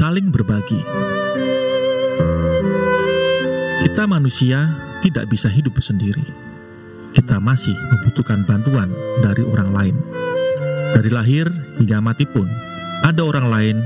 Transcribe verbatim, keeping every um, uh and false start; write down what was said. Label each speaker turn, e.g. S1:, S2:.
S1: saling berbagi. Kita manusia tidak bisa hidup sendiri. Kita masih membutuhkan bantuan dari orang lain. Dari lahir hingga mati pun, ada orang lain